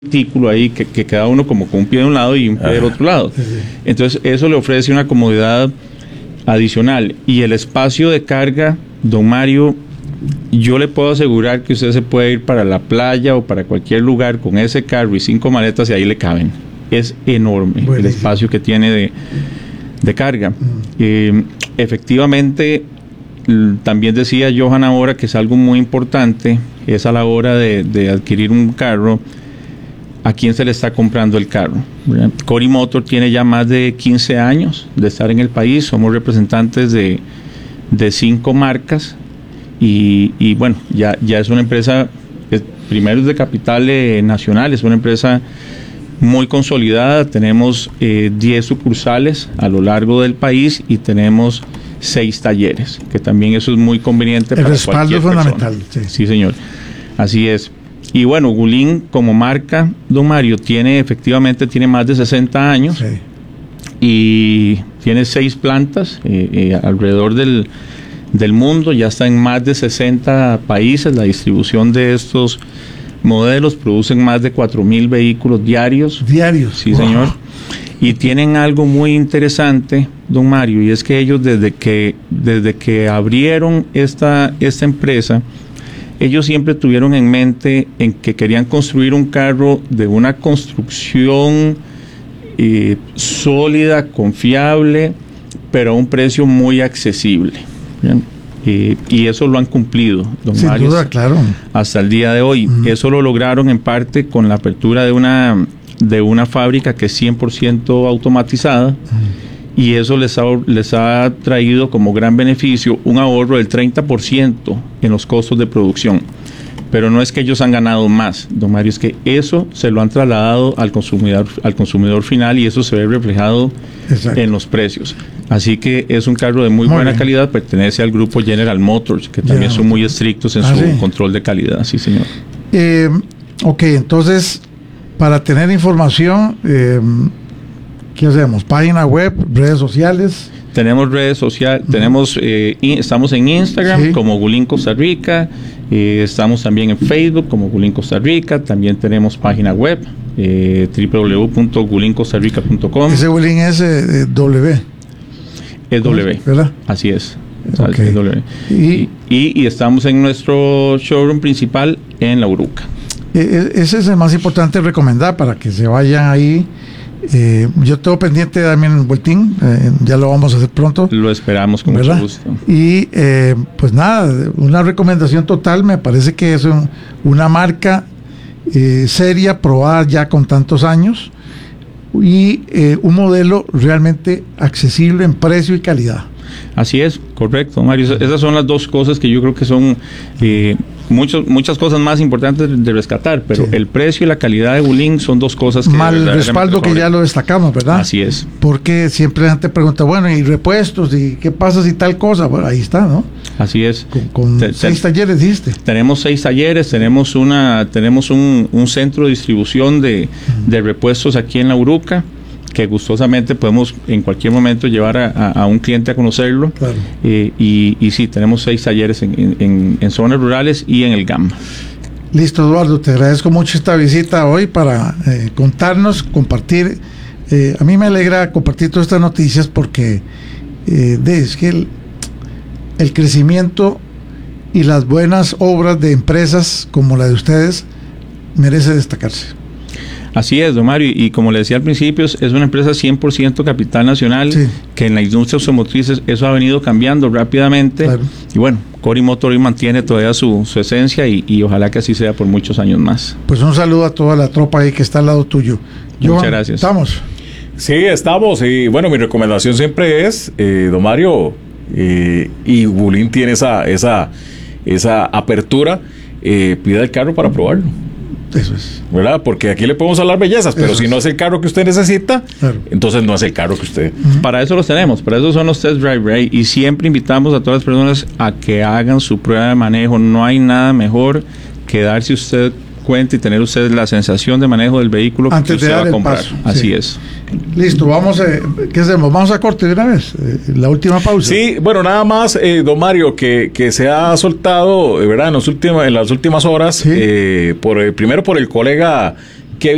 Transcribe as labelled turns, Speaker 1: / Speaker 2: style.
Speaker 1: artículo ahí que queda uno como con un pie de un lado y un pie del otro lado. Entonces eso le ofrece una comodidad adicional. Y el espacio de carga, don Mario, yo le puedo asegurar que usted se puede ir para la playa o para cualquier lugar con ese carro y 5 maletas y ahí le caben. Es enorme el espacio que tiene de carga. Efectivamente, también decía Johan ahora que es algo muy importante, es a la hora de adquirir un carro, a quién se le está comprando el carro. Cori Motor tiene ya más de 15 años de estar en el país, somos representantes de 5 marcas y bueno, ya es una empresa, primero es de capital nacional, es una empresa muy consolidada, tenemos 10 sucursales a lo largo del país y tenemos 6 talleres, que también eso es muy conveniente.
Speaker 2: El respaldo es fundamental.
Speaker 1: Sí, señor, así es. Y bueno, Gulin como marca, don Mario, efectivamente tiene más de 60 años y tiene 6 plantas alrededor del mundo, ya está en más de 60 países, la distribución de estos modelos producen más de 4,000 vehículos diarios. Sí, señor. Y tienen algo muy interesante, don Mario, y es que ellos desde que abrieron esta empresa, ellos siempre tuvieron en mente en que querían construir un carro de una construcción sólida, confiable, pero a un precio muy accesible. ¿Bien? Y eso lo han cumplido, don
Speaker 2: Sin
Speaker 1: Mario,
Speaker 2: duda, claro.
Speaker 1: hasta el día de hoy. Eso lo lograron en parte con la apertura de una fábrica que es 100% automatizada. Y eso les ha traído como gran beneficio un ahorro del 30% en los costos de producción. Pero no es que ellos han ganado más, don Mario, es que eso se lo han trasladado al consumidor final y eso se ve reflejado en los precios. Así que es un carro de muy buena calidad, pertenece al grupo General Motors, que también son muy estrictos en su control de calidad. Sí, señor.
Speaker 2: Ok, entonces, para tener información, ¿qué hacemos? ¿Página web, redes sociales?
Speaker 1: Tenemos redes sociales, estamos en Instagram como Gulin Costa Rica, estamos también en Facebook como Gulin Costa Rica, también tenemos página web www.gulincostarrica.com.
Speaker 2: Ese Gulin es W.
Speaker 1: Es W,
Speaker 2: ¿verdad?
Speaker 1: Así es.
Speaker 2: Okay.
Speaker 1: Es W. Y estamos en nuestro showroom principal en La Uruca.
Speaker 2: Ese es el más importante recomendar para que se vayan ahí. Yo tengo pendiente también el boletín, ya lo vamos a hacer pronto.
Speaker 1: Lo esperamos con mucho gusto.
Speaker 2: Y pues nada, una recomendación total, me parece que es una marca seria, probada ya con tantos años y un modelo realmente accesible en precio y calidad.
Speaker 1: Así es, correcto, Mario. Esas son las dos cosas que yo creo que son muchas cosas más importantes de rescatar, pero el precio y la calidad de Gulin son dos cosas que...
Speaker 2: Mal respaldo que ya lo destacamos, ¿verdad?
Speaker 1: Así es.
Speaker 2: Porque siempre la gente pregunta, bueno, ¿y repuestos? ¿Y qué pasa si tal cosa? Bueno, ahí está, ¿no?
Speaker 1: Así es.
Speaker 2: Con 6 talleres, dijiste.
Speaker 1: Tenemos 6 talleres, tenemos un centro de distribución de repuestos aquí en La Uruca, que gustosamente podemos en cualquier momento llevar a un cliente a conocerlo.
Speaker 2: Claro.
Speaker 1: Y sí, tenemos 6 talleres en zonas rurales y en el GAM.
Speaker 2: Listo, Eduardo, te agradezco mucho esta visita hoy para contarnos, compartir. A mí me alegra compartir todas estas noticias porque es que el crecimiento y las buenas obras de empresas como la de ustedes merece destacarse.
Speaker 1: Así es, don Mario, y como le decía al principio, es una empresa 100% capital nacional, que en la industria automotriz eso ha venido cambiando rápidamente. Claro. Y bueno, Cori Motor hoy mantiene todavía su esencia y ojalá que así sea por muchos años más.
Speaker 2: Pues un saludo a toda la tropa ahí que está al lado tuyo.
Speaker 1: Muchas gracias.
Speaker 2: ¿Estamos?
Speaker 3: Sí, estamos. Y bueno, mi recomendación siempre es, don Mario, y Gulin tiene esa apertura, pida el carro para probarlo.
Speaker 2: Eso es.
Speaker 3: ¿Verdad? Porque aquí le podemos hablar bellezas, pero si no es el carro que usted necesita, entonces no es el carro que usted...
Speaker 1: Para eso los tenemos, para eso son los test drive, right? Y siempre invitamos a todas las personas a que hagan su prueba de manejo. No hay nada mejor que darse usted cuenta y tener usted la sensación de manejo del vehículo
Speaker 2: antes
Speaker 1: que usted va a comprar.
Speaker 2: Paso.
Speaker 1: Así es.
Speaker 2: Listo, vamos ¿qué hacemos? ¿Vamos a corte de una vez? La última pausa.
Speaker 3: Sí, bueno, nada más, don Mario, que se ha soltado, ¿verdad? En las últimas horas, primero por el colega